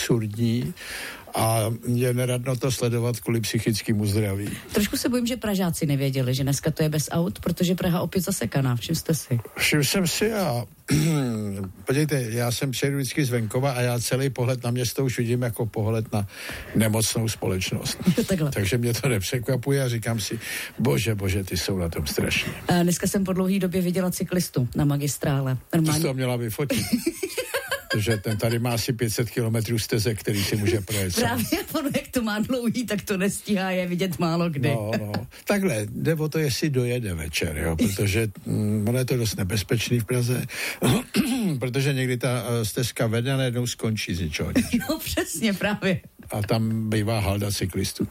absurdní a je neradno to sledovat kvůli psychickému zdraví. Trošku se bojím, že Pražáci nevěděli, že dneska to je bez aut, protože Praha opět zasekaná. Všim jste si? Všim jsem si a podívejte, já jsem přijedu vždycky z venkova a já celý pohled na město už vidím jako pohled na nemocnou společnost. Takže mě to nepřekvapuje a říkám si, bože, ty jsou na tom strašně. Dneska jsem po dlouhý době viděla cyklistu na magistrále. Normálně... To měla vyfotit. Protože ten tady má asi 500 kilometrů stezek, který si může projet. Právě ono, jak to má dlouhý, tak to nestíhá je vidět málo kdy. No. Takhle, jde o to, jestli dojede večer, jo, protože ono je to dost nebezpečný v Praze, protože někdy ta stezka vede a najednou skončí z ničeho. No přesně, právě. A tam bývá halda cyklistů.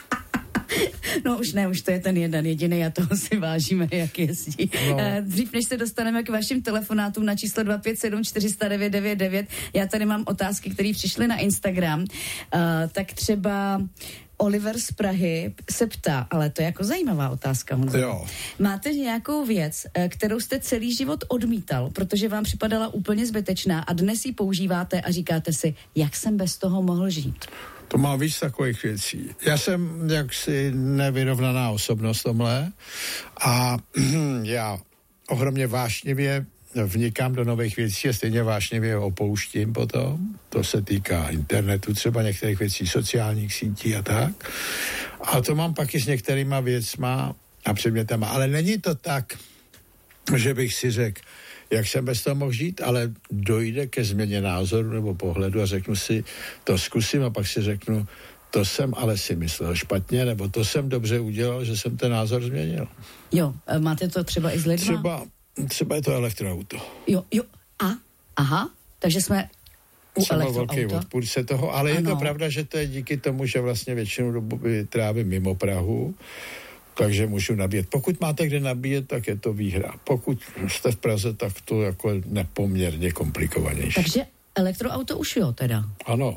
No už to je ten jeden jediný a toho si vážíme, jak jezdí. No. Dřív, než se dostaneme k vašim telefonátům na číslo 257 400 999, já tady mám otázky, které přišly na Instagram. Tak třeba Oliver z Prahy se ptá, ale to je jako zajímavá otázka, Honzo. Jo. Máte nějakou věc, kterou jste celý život odmítal, protože vám připadala úplně zbytečná a dnes ji používáte a říkáte si, jak jsem bez toho mohl žít? To má víc takových věcí. Já jsem jaksi nevyrovnaná osobnost tomhle a já ohromně vášnivě vnikám do nových věcí a stejně vášnivě opouštím potom. To se týká internetu, třeba některých věcí, sociálních sítí a tak. A to mám pak i s některýma věcma a předmětama. Ale není to tak, že bych si řekl, jak jsem bez toho mohl žít, ale dojde ke změně názoru nebo pohledu a řeknu si, to zkusím a pak si řeknu, to jsem ale si myslel špatně, nebo to jsem dobře udělal, že jsem ten názor změnil. Jo, máte to třeba i s lidma? Třeba je to elektroauto. Jo, aha, takže jsme u jsem velký odpůrce toho, ale ano. Je to pravda, že to je díky tomu, že vlastně většinu dobu trávím mimo Prahu, takže můžu nabíjet. Pokud máte kde nabíjet, tak je to výhra. Pokud jste v Praze, tak to jako je nepoměrně komplikovanější. Takže elektroauto už jo teda? Ano.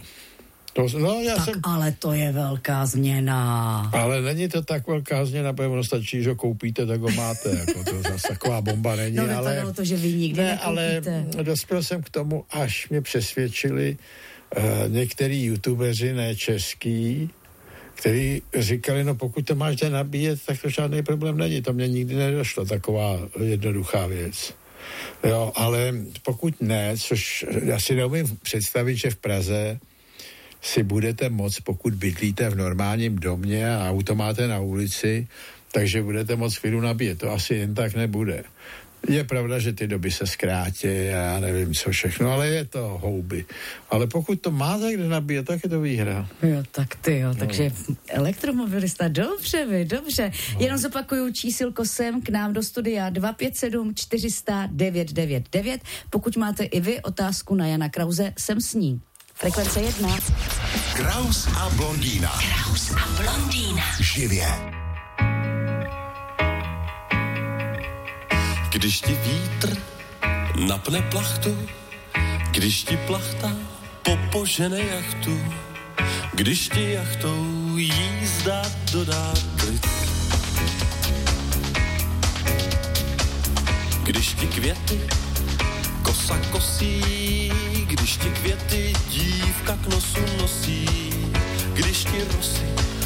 Ale to je velká změna. Ale není to tak velká změna, protože ono stačí, že ho koupíte, tak ho máte. Jako to zase taková bomba není. No vypadalo to, že vy nikdy nekoupíte. Ale dospěl jsem k tomu, až mě přesvědčili některý youtubeři, ne český, který říkali, no pokud to máš kde nabíjet, tak to žádný problém není. To mě nikdy nedošlo, taková jednoduchá věc. Jo, ale pokud ne, což já si neumím představit, že v Praze si budete moct, pokud bydlíte v normálním domě a auto máte na ulici, takže budete moct chvíli nabíjet. To asi jen tak nebude. Je pravda, že ty doby se zkrátí, já nevím co všechno, ale je to houby. Ale pokud to máte kde nabíjet, tak je to výhra. Jo, tak ty jo, takže elektromobilista, dobře. No. Jenom zopakuju čísilko sem k nám do studia 257 400 999. Pokud máte i vy otázku na Jana Krause, jsem s ní. Frekvence 1. Kraus a blondýna. Živě. Když ti vítr napne plachtu, když ti plachta popožene jachtu, když ti jachtou jízda dodá klid. Když ti květy kosa kosí, když ti květy dívka k nosu nosí, když ti rosy